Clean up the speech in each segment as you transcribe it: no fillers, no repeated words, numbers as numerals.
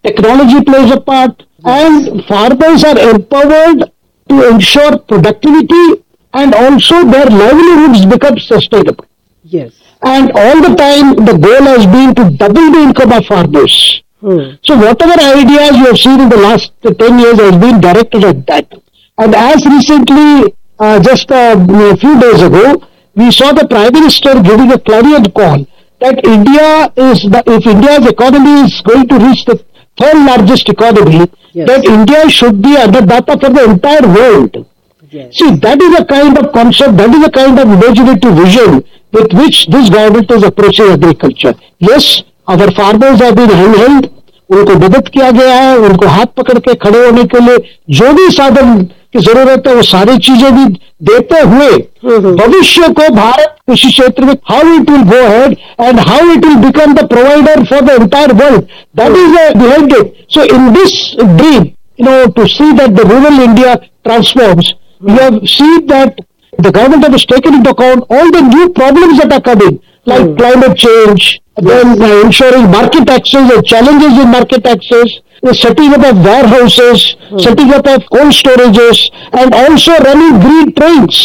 technology plays a part, and farmers are empowered to ensure productivity and also their livelihoods become sustainable. Yes. And all the time, the goal has been to double the income of farmers. So whatever ideas you have seen in the last 10 years has been directed at that. And as recently, just a few days ago, we saw the Prime Minister giving a clarion call that if India's economy is going to reach the third largest economy, that India should be annadata for the entire world. See, that is a kind of concept, that is a kind of imaginative vision with which this government is approaching agriculture. Yes, our farmers have been handheld, उनको मदद किया गया है, उनको हाथ पकड़ के खड़े होने के लिए जो भी साधन की जरूरत है वो सारी चीजें भी देते हुए भविष्य को भारत कृषि क्षेत्र में how it will go ahead and how it will become the provider for the entire world, that is behind it. So in this dream, to see that the rural India transforms, we have seen that the government has taken into account all the new problems that are coming, like climate change, then ensuring market access and challenges in market access, the setting up of warehouses, setting up of cold storages, and also running green trains.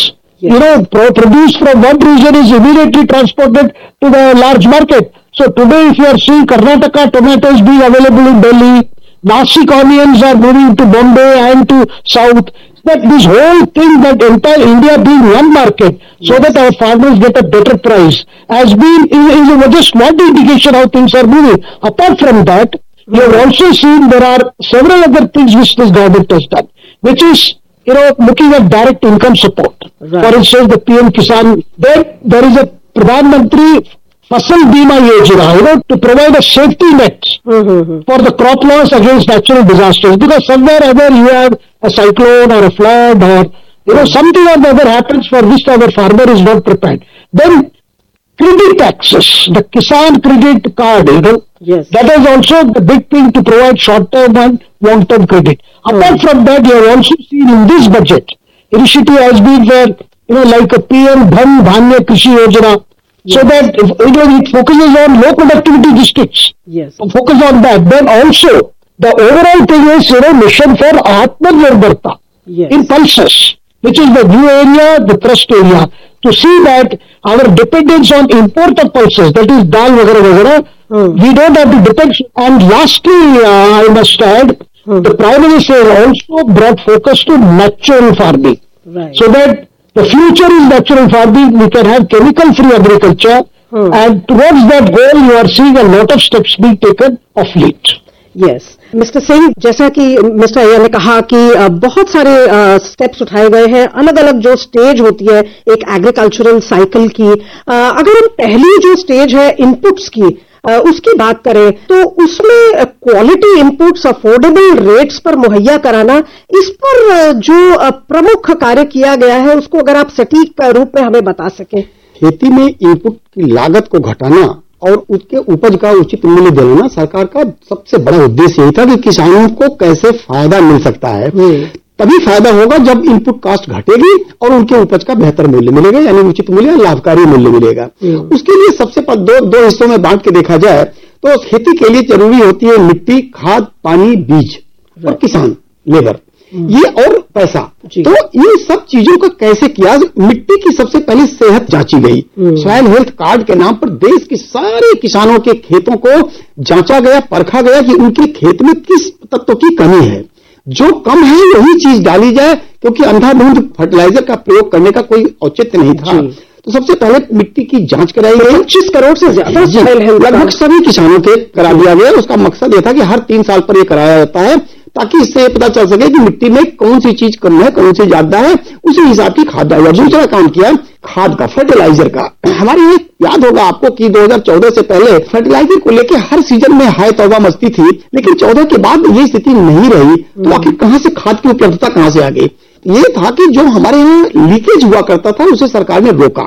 Produce from one region is immediately transported to the large market. So today, if you are seeing Karnataka tomatoes being available in Delhi, Nasik onions are moving to Bombay and to South, that this whole thing, that entire India being one market, so that our farmers get a better price, has been is just not the indication how things are moving. Apart from that, we have also seen there are several other things which this government has done, which is looking at direct income support. For instance, the PM Kisan, then there is a Pradhan Mantri Fasal Bima Yojana, to provide a safety net for the crop loss against natural disasters. Because somewhere or other you have a cyclone or a flood or something or the other happens for which our farmer is not prepared. Then credit access, the Kisan credit card, that is also the big thing to provide short-term and long-term credit. Apart from that, you have also seen in this budget, initiative has been there, like a PM Dhan Dhanya Krishi Yojana, so that it focuses on low productivity districts. Focus on that. Then also the overall thing is mission for Atmanirbharta in pulses, which is the new area, the thrust area, to see that our dependence on import of pulses, that is dal vagara, we don't have to depend. And lastly, I must add, the Prime Minister also brought focus to natural farming, so that the future is natural farming. We can have chemical-free agriculture, and towards that goal, you are seeing a lot of steps being taken of late. Yes, mister Singh, जैसा कि mister Iyer ने कहा कि बहुत सारे steps उठाए गए हैं, अलग अलग जो स्टेज होती है एक एग्रीकल्चरल साइकिल की. अगर हम पहली जो स्टेज है इनपुट्स की, उसकी बात करें तो उसमें क्वालिटी इनपुट्स अफोर्डेबल रेट्स पर मुहैया कराना, इस पर जो प्रमुख कार्य किया गया है उसको अगर आप सटीक रूप में हमें बता सकें. खेती में इनपुट की लागत को घटाना और उसके उपज का उचित मूल्य दिलाना सरकार का सबसे बड़ा उद्देश्य यही था कि किसानों को कैसे फायदा मिल सकता है. तभी फायदा होगा जब इनपुट कॉस्ट घटेगी और उनके उपज का बेहतर मूल्य मिलेगा, यानी उचित मूल्य, लाभकारी मूल्य मिलेगा. उसके लिए सबसे दो हिस्सों में बांट के देखा जाए तो खेती के लिए जरूरी होती है मिट्टी, खाद, पानी, बीज और किसान, लेबर, ये और पैसा. तो इन सब चीजों का कैसे किया. मिट्टी की सबसे पहले सेहत जांची गई. सॉइल हेल्थ कार्ड के नाम पर देश के सारे किसानों के खेतों को जांचा गया, परखा गया कि उनके खेत में किस तत्व की कमी है. जो कम है वही चीज डाली जाए, क्योंकि अंधाधुंध फर्टिलाइजर का प्रयोग करने का कोई औचित्य नहीं था. तो सबसे पहले मिट्टी की जांच कराई गई. 25 करोड़ से ज्यादा लगभग सभी किसानों के करा दिया गया. उसका मकसद यह था कि हर 3 साल पर यह कराया जाता है, ताकि इससे पता चल सके कि मिट्टी में कौन सी चीज कम है, कौन सी ज्यादा है, उसी हिसाब की खाद डाली. दूसरा काम किया खाद का, फर्टिलाइजर का. हमारे ये याद होगा आपको कि 2014 से पहले फर्टिलाइजर को लेकर हर सीजन में हाय तौबा मस्ती थी, लेकिन 14 के बाद ये स्थिति नहीं रही. तो आखिर कहां से खाद की उपलब्धता कहां से आ गई. ये था कि जो हमारे यहाँ लीकेज हुआ करता था उसे सरकार ने रोका.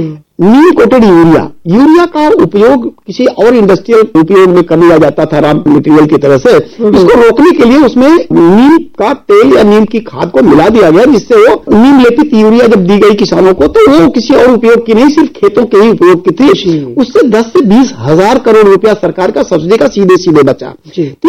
नीम कोटेड यूरिया का उपयोग किसी और इंडस्ट्रियल उपयोग में कर लिया जाता था रॉ मटेरियल की तरह से. इसको रोकने के लिए उसमें नीम का तेल या नीम की खाद को मिला दिया गया, जिससे वो नीम लेपित यूरिया जब दी गई किसानों को तो वो किसी और उपयोग की नहीं, सिर्फ खेतों के ही उपयोग की थी. उससे 10 से 20 हजार करोड़ रुपया सरकार का सब्सिडी का सीधे सीधे बचा.